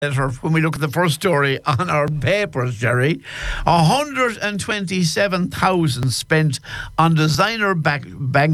when we look at the first story on our papers, Jerry, 127,000 spent on designer bike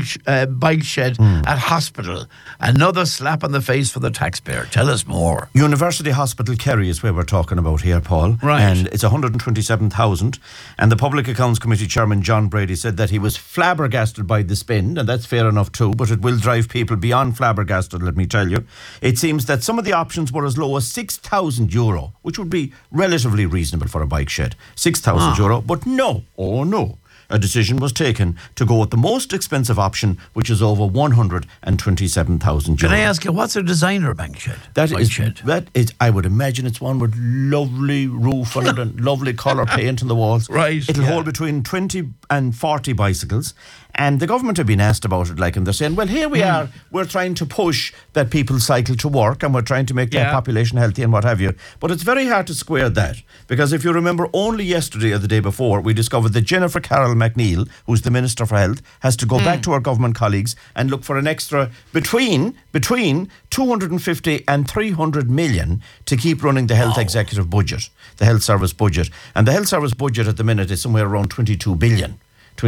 shed at hospital. Another slap on the face for the taxpayer. Tell us more. University Hospital Kerry is where we're talking about here, Paul. Right. And it's 127,000. And the Public Accounts Committee Chairman John Brady said that he was flabbergasted by the spend, and that's fair enough too, but it will drive people beyond flabbergasted, let me tell you. It seems that some of the options were as low as €6,000, which would be relatively reasonable for a bike shed. €6,000, but no, a decision was taken to go with the most expensive option, which is over €127,000. Can I ask you, what's a designer bike shed? That is, I would imagine it's one with lovely roof on it and lovely colour paint on the walls. Right. It'll hold between 20 and 40 bicycles. And the government have been asked about it, and they're saying, well, here we are, we're trying to push that people cycle to work and we're trying to make their population healthy and what have you. But it's very hard to square that, because if you remember, only yesterday or the day before, we discovered that Jennifer Carroll McNeil, who's the Minister for Health, has to go back to her government colleagues and look for an extra between 250 and 300 million to keep running the health executive budget, the health service budget. And the health service budget at the minute is somewhere around 22 billion.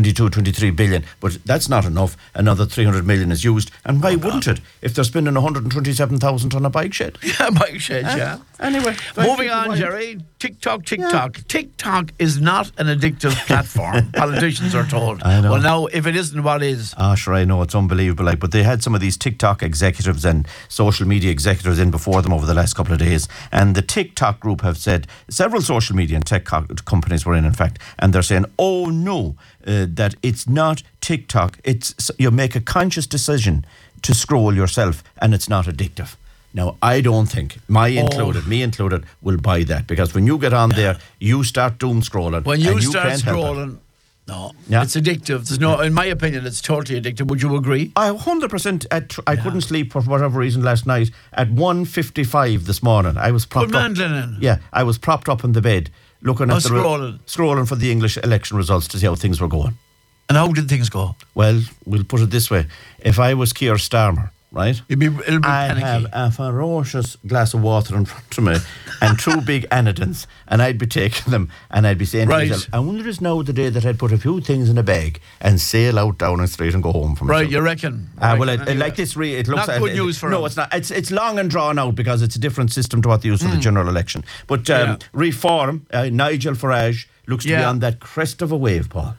23 billion, but that's not enough. Another 300 million is used, and why wouldn't it if they're spending 127,000 on a bike shed? Yeah, bike shed, yeah. Anyway, moving on, Jerry. TikTok. TikTok is not an addictive platform. Politicians are told. I know. Well, now, if it isn't, what is? Sure, I know, it's unbelievable. But they had some of these TikTok executives and social media executives in before them over the last couple of days, and the TikTok group have said, several social media and tech companies were in fact, and they're saying, oh no, that it's not TikTok. It's you make a conscious decision to scroll yourself, and it's not addictive. Now, I don't think, me included, will buy that, because when you get on there, you start doom scrolling. When you start scrolling, it's addictive. There's no, in my opinion, it's totally addictive. Would you agree? I 100%. I couldn't sleep for whatever reason last night. At 1:55 this morning, I was propped up. Yeah, I was propped up in the bed, looking at scrolling for the English election results to see how things were going. And how did things go? Well, we'll put it this way: if I was Keir Starmer, right, it'll be I'd panicky. have a ferocious glass of water in front of me and two big anidins, and I'd be taking them, and I'd be saying to myself, I wonder is now the day that I'd put a few things in a bag and sail out down the street and go home for myself. Right, you reckon? Well, like this, it looks not good news for no, him. it's not. It's long and drawn out, because it's a different system to what they use for the general election. But reform, Nigel Farage looks to be on that crest of a wave, Paul.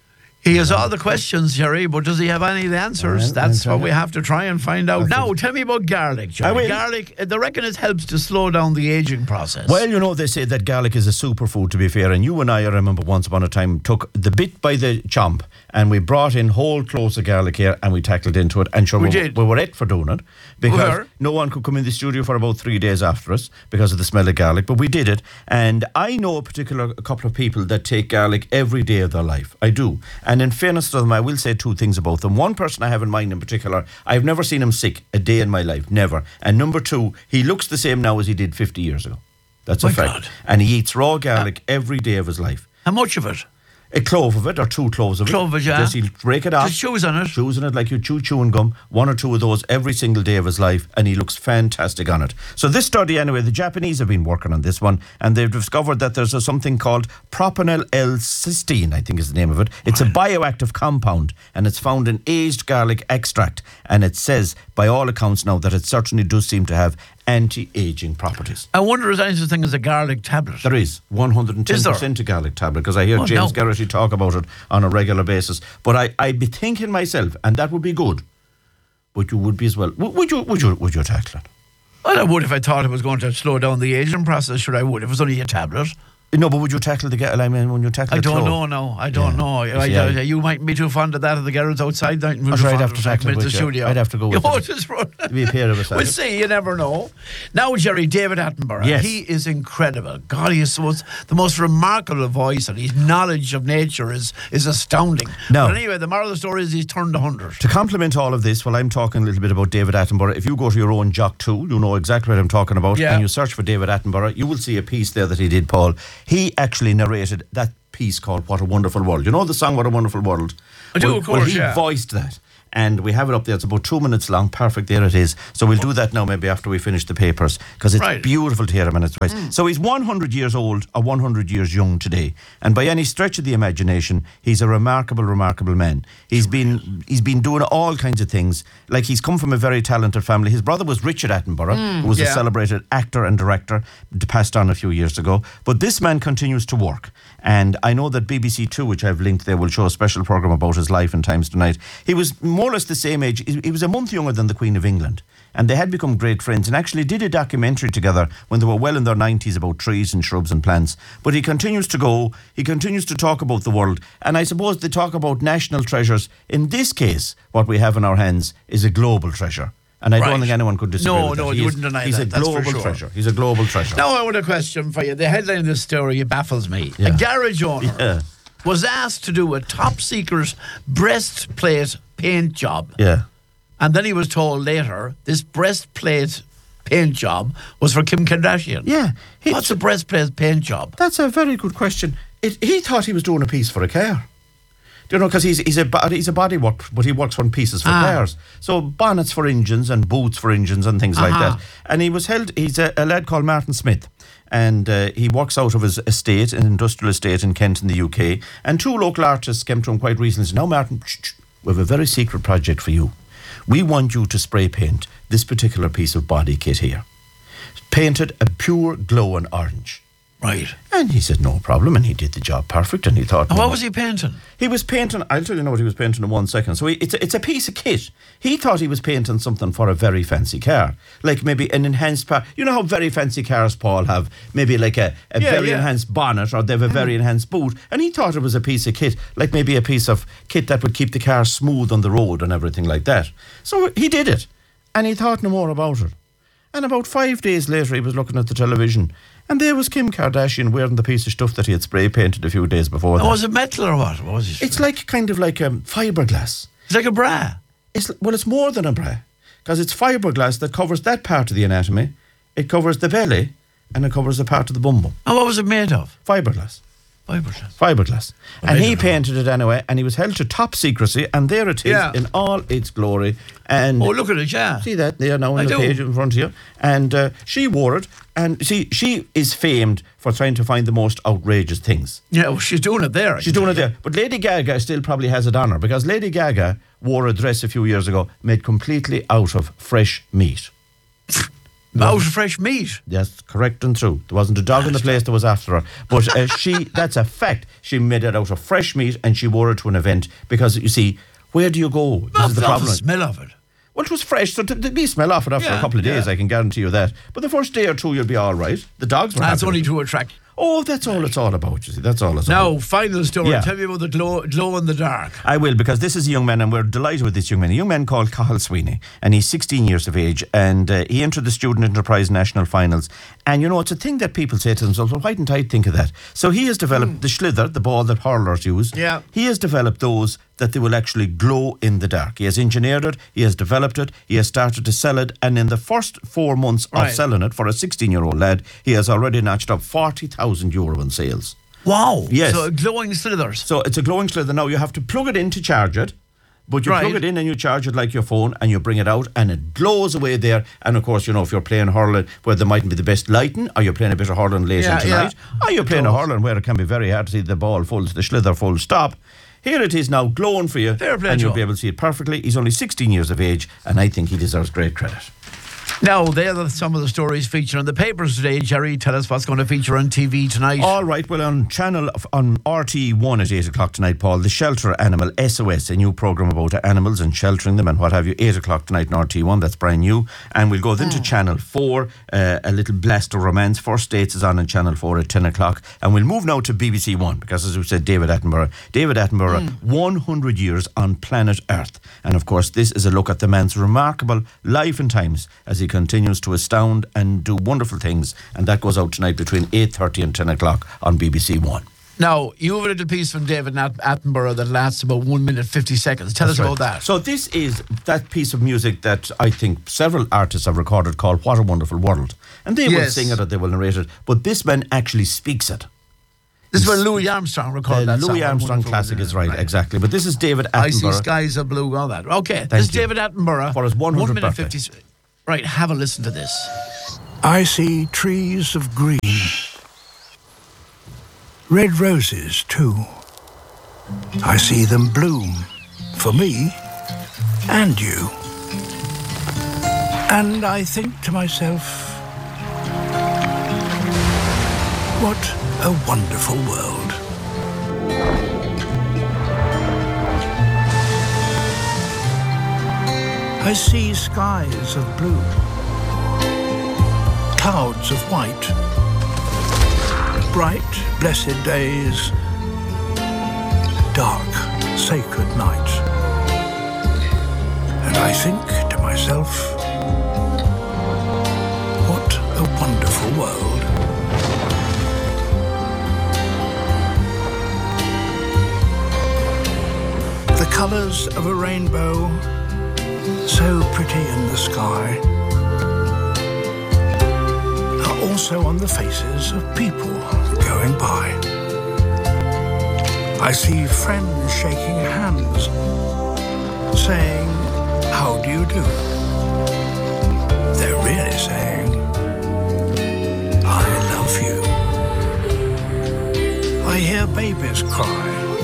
He has all the questions, Jerry, but does he have any of the answers? That's what we have to try and find out. Now, tell me about garlic, Jerry. Garlic, they reckon it helps to slow down the aging process. Well, they say that garlic is a superfood, to be fair, and you and I remember once upon a time, took the bit by the chomp, and we brought in whole cloves of garlic here, and we tackled into it, and sure, we were it for doing it, because no one could come in the studio for about 3 days after us because of the smell of garlic, but we did it. And I know a couple of people that take garlic every day of their life. I do. And in fairness to them, I will say two things about them. One person I have in mind in particular, I've never seen him sick a day in my life, never. And number two, he looks the same now as he did 50 years ago. That's a fact. God. And he eats raw garlic every day of his life. How much of it? A clove of it, or 2 cloves of it. Clove of it, yeah. Just he'll break it off. Just chews on it. Chews on it like you chew chewing gum. 1 or 2 of those every single day of his life, and he looks fantastic on it. So this study, anyway, the Japanese have been working on this one, and they've discovered that there's something called propanol L-cysteine, I think is the name of it. It's a bioactive compound, and it's found in aged garlic extract. And it says, by all accounts now, that it certainly does seem to have anti-aging properties. I wonder if there's any such thing as a garlic tablet. There is 110% a garlic tablet, because I hear James Garrity talk about it on a regular basis. But I'd be thinking myself, and that would be good. But you would be as well. Would you tackle it? Well, I would if I thought it was going to slow down the aging process. Sure, I would. If it was only a tablet. No, but would you tackle when you tackle I don't know, no. I don't know. You mightn't be too fond of that of the girls outside. I'd have to tackle it with you. I'd have to go with it. It'd be a pair of us. We'll see, you never know. Now, Jerry, David Attenborough. Yes. He is incredible. God, he is the most remarkable voice, and his knowledge of nature is astounding. No. But anyway, the moral of the story is he's turned 100. To complement all of this, while I'm talking a little bit about David Attenborough, if you go to your own Jock tool, you know exactly what I'm talking about, and you search for David Attenborough, you will see a piece there that he did, Paul. He actually narrated that piece called What a Wonderful World. You know the song What a Wonderful World? I do, of course, he voiced that. and we have it up there. It's about 2 minutes long. Perfect, there it is. So we'll do that now maybe after we finish the papers, because it's beautiful to hear him and it's twice. So he's 100 years old or 100 years young today, and by any stretch of the imagination, he's a remarkable man. He's been doing all kinds of things. Like, he's come from a very talented family. His brother was Richard Attenborough, who was a celebrated actor and director, passed on a few years ago. But this man continues to work. And I know that BBC Two, which I've linked there, will show a special programme about his life and times tonight. He was more or less the same age. He was a month younger than the Queen of England. And they had become great friends and actually did a documentary together when they were well in their 90s about trees and shrubs and plants. But he continues to go. He continues to talk about the world. And I suppose they talk about national treasures. In this case, what we have in our hands is a global treasure. And I don't think anyone could disagree with that. No, you wouldn't deny that. He's a global treasure. He's a global treasure. Now I want a question for you. The headline of this story baffles me. A garage owner was asked to do a top secret breastplate paint job. Yeah. And then he was told later this breastplate paint job was for Kim Kardashian. Yeah. What's a breastplate paint job? That's a very good question. He thought he was doing a piece for a car. Do you know, because he's a body work, but he works on pieces for cars. So bonnets for engines and boots for engines and things like that. And he's a lad called Martin Smith. And he works out of his estate, an industrial estate in Kent in the UK. And two local artists came to him quite recently and said, "Now, Martin, we have a very secret project for you. We want you to spray paint this particular piece of body kit here. Paint it a pure glowing orange." Right. And he said, no problem, and he did the job perfect, and he thought... And what was he painting? He was painting... I'll tell you what he was painting in 1 second. So it's a piece of kit. He thought he was painting something for a very fancy car. Like maybe an enhanced... You know how very fancy cars, Paul, have maybe like a very enhanced bonnet, or they have a very enhanced boot. And he thought it was a piece of kit, like maybe a piece of kit that would keep the car smooth on the road and everything like that. So he did it, and he thought no more about it. And about 5 days later, he was looking at the television, and there was Kim Kardashian wearing the piece of stuff that he had spray painted a few days before that. Was it metal or what? What was it? It's like kind of like fiberglass. It's like a bra. It's more than a bra, because it's fiberglass that covers that part of the anatomy. It covers the belly, and it covers the part of the bum. And what was it made of? Fiberglass. Fiberglass. And he painted it anyway, and he was held to top secrecy, and there it is in all its glory. And look at it, yeah. See that there now on the page in front of you. And she wore it, and she is famed for trying to find the most outrageous things. Yeah, well, she's doing it there. She's doing it there. But Lady Gaga still probably has it on her, because Lady Gaga wore a dress a few years ago made completely out of fresh meat. Out of fresh meat? Yes, correct and true. There wasn't a dog in the place that was after her. But that's a fact. She made it out of fresh meat, and she wore it to an event, because, you see, where do you go? This is the problem. The smell of it. Well, it was fresh, so there'd be smell off it after a couple of days, I can guarantee you that. But the first day or two, you'll be all right. The dogs were That's only to attract. Oh, that's all it's all about, you see. That's all it's all about. Now, final story. Tell me about the glow in the dark. I will, because this is a young man, and we're delighted with this young man. A young man called Cathal Sweeney, and he's 16 years of age, and he entered the Student Enterprise National Finals. And, you know, it's a thing that people say to themselves, well, why didn't I think of that? So he has developed the slither, the ball that hurlers use. Yeah. He has developed those that they will actually glow in the dark. He has engineered it, he has developed it, he has started to sell it, and in the first 4 months of selling it for a 16-year-old lad, he has already notched up €40,000 in sales. Wow. Yes. So glowing slithers. So it's a glowing slither. Now you have to plug it in to charge it, but you plug it in and you charge it like your phone, and you bring it out and it glows away there. And of course, you know, if you're playing hurling where there mightn't be the best lighting, or you're playing a bit of hurling late into night, or you're playing a hurling where it can be very hard to see the ball the slither full stop. Here it is now glowing for you, and you'll be able to see it perfectly. He's only 16 years of age, and I think he deserves great credit. Now, there are some of the stories featured in the papers today. Jerry, tell us what's going to feature on TV tonight. All right, well, on RT1 at 8 o'clock tonight, Paul, The Shelter Animal SOS, a new programme about animals and sheltering them and what have you. 8 o'clock tonight on RT1, that's brand new. And we'll go then to Channel 4, a little blast of romance. First Dates is on Channel 4 at 10 o'clock. And we'll move now to BBC One, because as we said, David Attenborough, 100 years on planet Earth. And of course, this is a look at the man's remarkable life and times as he continues to astound and do wonderful things. And that goes out tonight between 8:30 and 10 o'clock on BBC One. Now, you have a little piece from David Attenborough that lasts about 1 minute 50 seconds. Tell us about that. So this is that piece of music that I think several artists have recorded called What a Wonderful World. And they will sing it or they will narrate it, but this man actually speaks it. This is where Louis Armstrong recorded that song. Louis Armstrong classic is right, exactly. But this is David Attenborough. I See Skies of Blue, all that. Okay, this is David Attenborough. For his 100th 1 minute birthday. 50. Right, have a listen to this. I see trees of green. Red roses, too. I see them bloom for me and you. And I think to myself, what a wonderful world. I see skies of blue, clouds of white, bright, blessed days, dark, sacred nights. And I think to myself, what a wonderful world. The colours of a rainbow, so pretty in the sky, are also on the faces of people going by. I see friends shaking hands, saying, how do you do? They're really saying, I love you. I hear babies cry.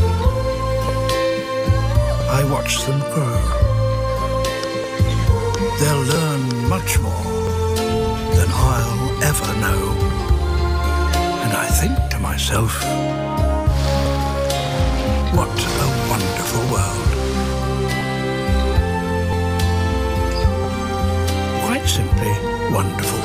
I watch them grow. They'll learn much more than I'll ever know. And I think to myself, what a wonderful world. Quite simply wonderful.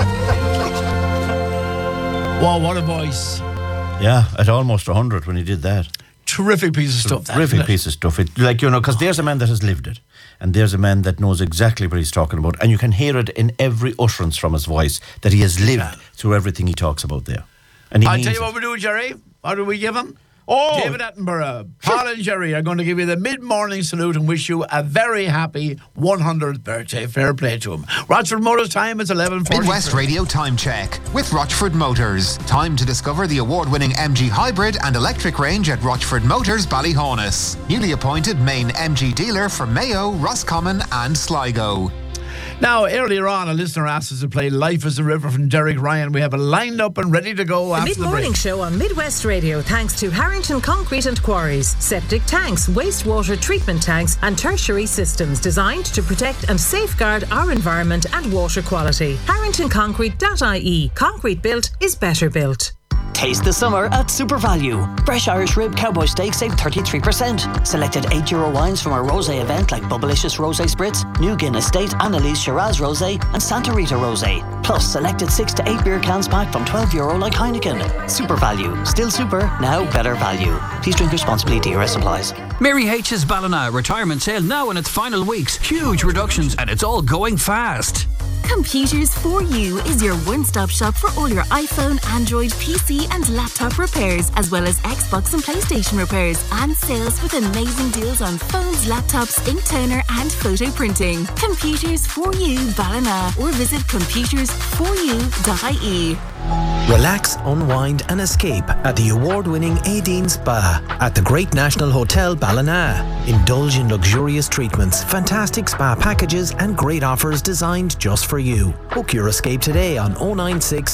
Wow, what a voice. Yeah, at almost 100 when he did that. Terrific piece of stuff. Terrific piece of stuff. Because there's a man that has lived it. And there's a man that knows exactly what he's talking about. And you can hear it in every utterance from his voice that he has lived through everything he talks about there. And I'll tell you what we do, Jerry. What do we give him? Oh, David Attenborough, Paul and Jerry are going to give you the mid-morning salute and wish you a very happy 100th birthday. Fair play to him. Rochford Motors time is 11:40. Midwest Radio Time Check with Rochford Motors. Time to discover the award-winning MG hybrid and electric range at Rochford Motors, Ballyhonus. Newly appointed main MG dealer for Mayo, Roscommon and Sligo. Now, earlier on, a listener asked us to play Life is a River from Derek Ryan. We have it lined up and ready to go after the break. The mid-morning show on Midwest Radio, thanks to Harrington Concrete and Quarries. Septic tanks, wastewater treatment tanks and tertiary systems designed to protect and safeguard our environment and water quality. HarringtonConcrete.ie. Concrete built is better built. Taste the summer at Super Value. Fresh Irish Rib Cowboy Steak save 33%. Selected €8 wines from our rosé event like Bubblicious Rosé Spritz, New Guinness State, Annalise Shiraz Rosé and Santa Rita Rosé. Plus selected 6 to 8 beer cans pack from €12 like Heineken. Super Value. Still super, now better value. Please drink responsibly. DRS applies. Mary H's Ballina retirement sale now in its final weeks. Huge reductions and it's all going fast. Computers for You is your one-stop shop for all your iPhone, Android, PC and laptop repairs, as well as Xbox and PlayStation repairs, and sales with amazing deals on phones, laptops, ink toner and photo printing. Computers for You Ballina, or visit computersforyou.ie. Relax, unwind and escape at the award-winning Aideen Spa at the Great National Hotel Ballina. Indulge in luxurious treatments, fantastic spa packages and great offers designed just for you. Book your escape today on 096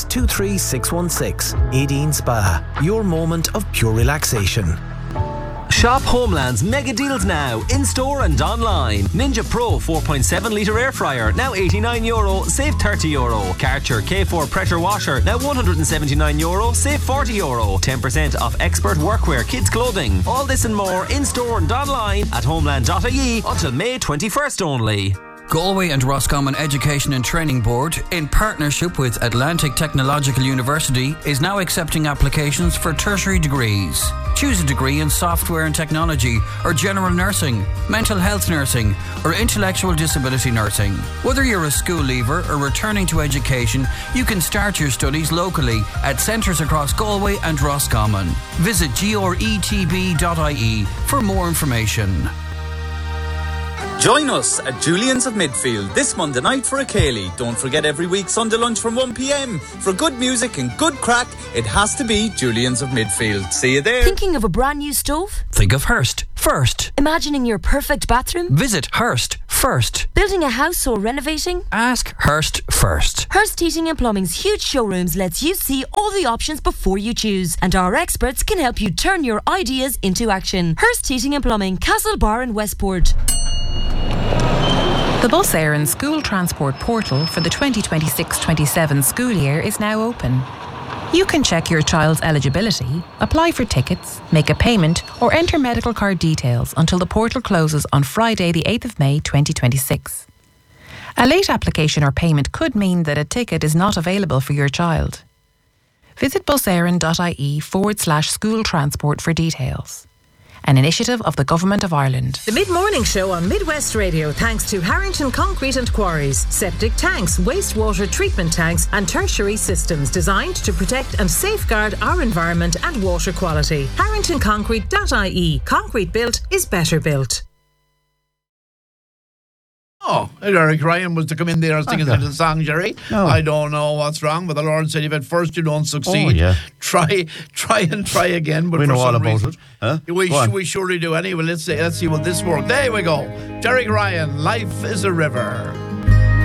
23616. Aideen Spa, your moment of pure relaxation. Shop Homeland's mega deals now, in-store and online. Ninja Pro 4.7 litre air fryer, now €89, save €30. Karcher K4 pressure washer, now €179, save €40. 10% off expert workwear, kids clothing. All this and more in-store and online at homeland.ie until May 21st only. Galway and Roscommon Education and Training Board, in partnership with Atlantic Technological University, is now accepting applications for tertiary degrees. Choose a degree in software and technology, or general nursing, mental health nursing, or intellectual disability nursing. Whether you're a school leaver or returning to education, you can start your studies locally at centres across Galway and Roscommon. Visit gretb.ie for more information. Join us at Julian's of Midfield this Monday night for a Ceilidh. Don't forget every week Sunday lunch from 1 p.m. For good music and good crack, it has to be Julian's of Midfield. See you there. Thinking of a brand new stove? Think of Hearst first. Imagining your perfect bathroom? Visit Hearst first. Building a house or renovating? Ask Hearst first. Hearst Heating and Plumbing's huge showrooms lets you see all the options before you choose, and our experts can help you turn your ideas into action. Hearst Heating and Plumbing, Castlebar in Westport. The Bus Éireann School Transport Portal for the 2026-27 school year is now open. You can check your child's eligibility, apply for tickets, make a payment or enter medical card details until the portal closes on Friday the 8th of May 2026. A late application or payment could mean that a ticket is not available for your child. Visit buseireann.ie/school transport for details. An initiative of the Government of Ireland. The Mid-Morning Show on Midwest Radio, thanks to Harrington Concrete and Quarries. Septic tanks, wastewater treatment tanks and tertiary systems designed to protect and safeguard our environment and water quality. HarringtonConcrete.ie. Concrete built is better built. Oh, Eric Ryan was to come in there and sing a little song, Jerry. No. I don't know what's wrong, but the Lord said if at first you don't succeed, Oh, yeah. try again. But We for know all some about reason, it. Huh? We surely do. Anyway, let's see what this works. There we go. Jerry Ryan, Life is a River.